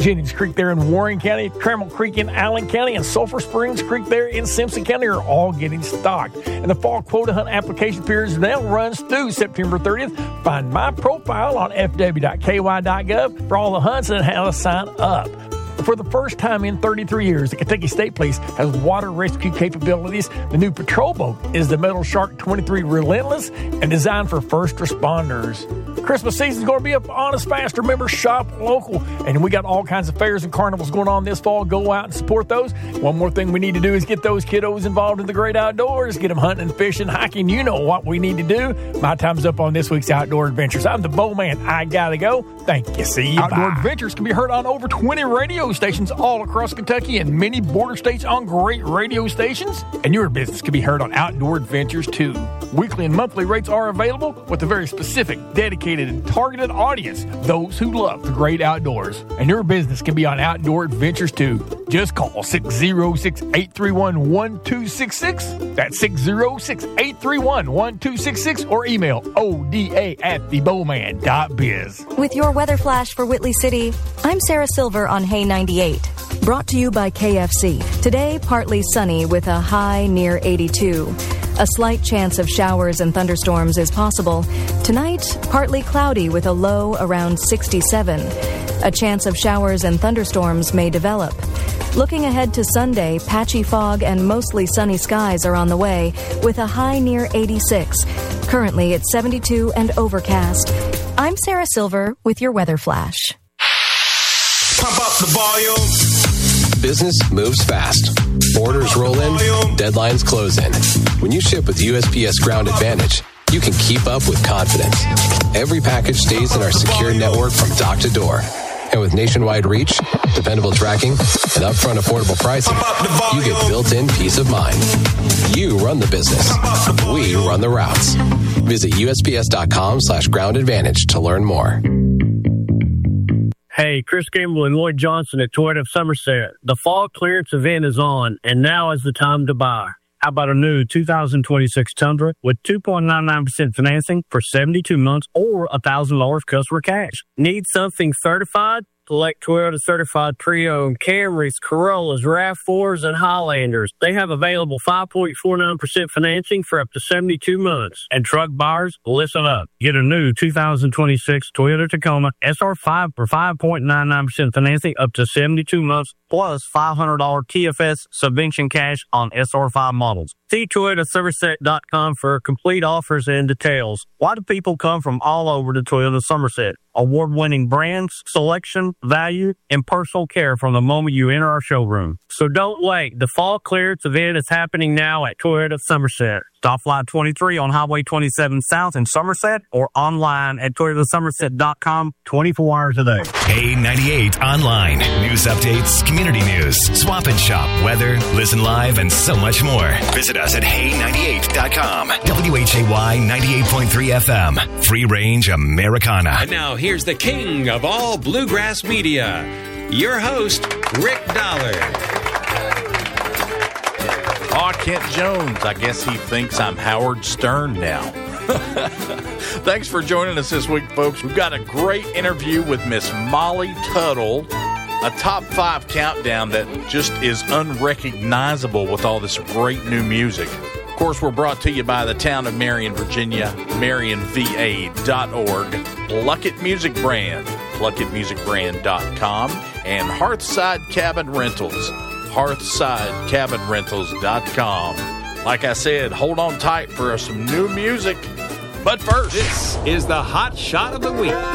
Jennings Creek there in Warren County, Trammell Creek in Allen County, and Sulphur Springs Creek there in Simpson County are all getting stocked. And the fall quota hunt application period now runs through September 30th. Find my profile on fw.ky.gov for all the hunts and how to sign up. For the first time in 33 years, the Kentucky State Police has water rescue capabilities. The new patrol boat is the Metal Shark 23 Relentless and designed for first responders. Christmas season is going to be up on us fast. Remember, shop local. And we got all kinds of fairs and carnivals going on this fall. Go out and support those. One more thing we need to do is get those kiddos involved in the great outdoors. Get them hunting and fishing, hiking. You know what we need to do. My time's up on this week's Outdoor Adventures. I'm the Bowman. I gotta go. Thank you. See you. Outdoor Adventures can be heard on over 20 radio stations all across Kentucky and many border states on great radio stations. And your business can be heard on Outdoor Adventures too. Weekly and monthly rates are available with a very specific, dedicated, and targeted audience, those who love the great outdoors. And your business can be on Outdoor Adventures too. Just call 606-831-1266. That's 606-831-1266 or email oda@thebowman.biz. With your weather flash for Whitley City, I'm Sarah Silver on Hay 98. Brought to you by KFC. Today, partly sunny with a high near 82. A slight chance of showers and thunderstorms is possible. Tonight, partly cloudy with a low around 67. A chance of showers and thunderstorms may develop. Looking ahead to Sunday, patchy fog and mostly sunny skies are on the way with a high near 86. Currently, it's 72 and overcast. I'm Sarah Silver with your weather flash. Pump up the volume. Business moves fast. Orders roll in, deadlines close in. When you ship with USPS Ground Advantage, you can keep up with confidence. Every package stays in our secure network from dock to door. And with nationwide reach, dependable tracking, and upfront affordable pricing, you get built-in peace of mind. You run the business. We run the routes. Visit USPS.com/Ground Advantage to learn more. Hey, Chris Gamble and Lloyd Johnson at Toyota of Somerset. The fall clearance event is on, and now is the time to buy. How about a new 2026 Tundra with 2.99% financing for 72 months or $1,000 customer cash? Need something certified? Select Toyota certified pre-owned Camrys, Corollas, RAV4s, and Highlanders. They have available 5.49% financing for up to 72 months. And truck buyers, listen up. Get a new 2026 Toyota Tacoma SR5 for 5.99% financing up to 72 months plus $500 TFS subvention cash on SR5 models. See ToyotaSomerset.com for complete offers and details. Why do people come from all over to Toyota Somerset? Award-winning brands, selection, value, and personal care from the moment you enter our showroom. So don't wait. The fall clearance event is happening now at Toyota Somerset. Stop Line 23 on Highway 27 South in Somerset or online at ToyotaSomerset.com 24 hours a day. Hay 98 online. News updates, community news, swap and shop, weather, listen live, and so much more. Visit us at hay98.com. WHAY 98.3 FM. Free range Americana. And now here's the king of all bluegrass media, your host, Rick Dollar. Oh, Kent Jones. I guess he thinks I'm Howard Stern now. Thanks for joining us this week, folks. We've got a great interview with Miss Molly Tuttle, a top 5 countdown that just is unrecognizable with all this great new music. Of course, we're brought to you by the town of Marion, Virginia, MarionVA.org, Pluckett Music Brand, PluckettMusicBrand.com, and Hearthside Cabin Rentals, HearthsideCabinRentals.com. Like I said, hold on tight for some new music. But first, this is the Hot Shot of the Week.